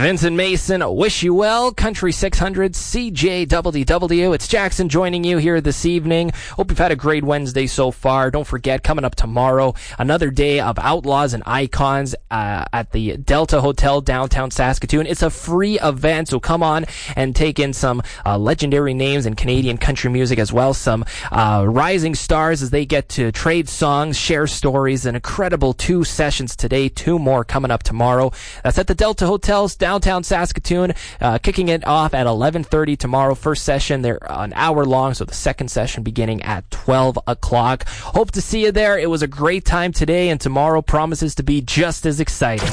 Vincent Mason, wish you well. Country 600, CJWW. It's Jackson joining you here this evening. Hope you've had a great Wednesday so far. Don't forget, coming up tomorrow, another day of Outlaws and Icons at the Delta Hotel, downtown Saskatoon. It's a free event, so come on and take in some legendary names in Canadian country music as well. Some rising stars as they get to trade songs, share stories. An incredible 2 sessions today, 2 more coming up tomorrow. That's at the Delta Hotel, downtown Saskatoon, kicking it off at 11:30 tomorrow. First session, they're an hour long, so the second session beginning at 12 o'clock. Hope to see you there. It was a great time today, and tomorrow promises to be just as exciting.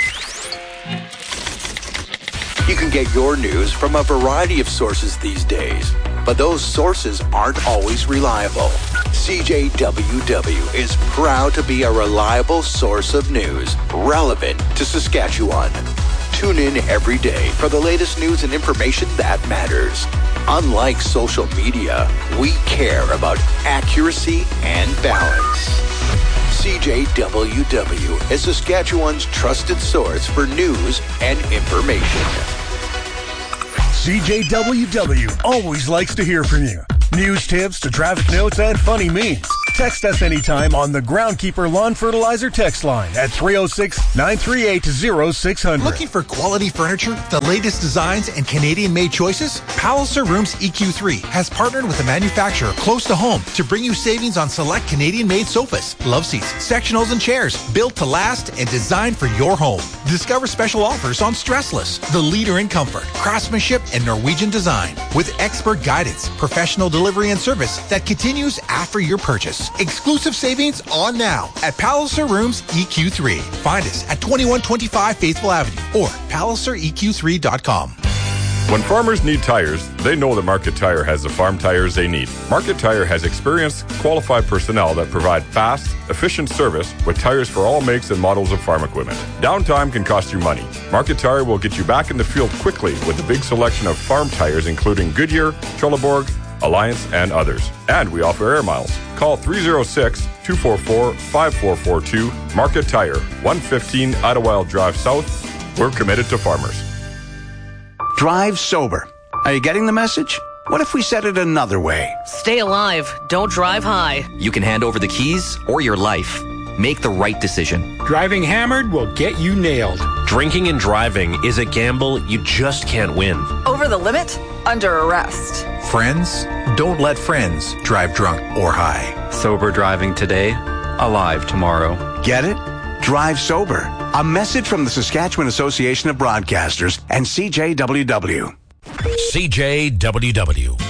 You can get your news from a variety of sources these days, but those sources aren't always reliable. CJWW is proud to be a reliable source of news relevant to Saskatchewan. Tune in every day for the latest news and information that matters. Unlike social media, we care about accuracy and balance. CJWW is Saskatchewan's trusted source for news and information. CJWW always likes to hear from you. News tips to traffic notes and funny memes. Text us anytime on the Groundkeeper Lawn Fertilizer text line at 306-938-0600. Looking for quality furniture, the latest designs, and Canadian-made choices? Palliser Rooms EQ3 has partnered with a manufacturer close to home to bring you savings on select Canadian-made sofas, love seats, sectionals, and chairs built to last and designed for your home. Discover special offers on Stressless, the leader in comfort, craftsmanship, and Norwegian design, with expert guidance, professional delivery, and service that continues after your purchase. Exclusive savings on now at Palliser Rooms EQ3. Find us at 2125 Faithful Avenue or PalliserEQ3.com. When farmers need tires, they know that Market Tire has the farm tires they need. Market Tire has experienced, qualified personnel that provide fast, efficient service with tires for all makes and models of farm equipment. Downtime can cost you money. Market Tire will get you back in the field quickly with a big selection of farm tires including Goodyear, Trelleborg, Alliance, and others. And we offer air miles. Call 306-244-5442. Market Tire, 115 Idlewild Drive South. We're committed to farmers. Drive sober. Are you getting the message? What if we said it another way? Stay alive. Don't drive high. You can hand over the keys or your life. Make the right decision. Driving hammered will get you nailed. Drinking and driving is a gamble you just can't win. Over the limit? Under arrest. Friends, don't let friends drive drunk or high. Sober driving today, alive tomorrow. Get it? Drive sober. A message from the Saskatchewan Association of Broadcasters and CJWW. CJWW.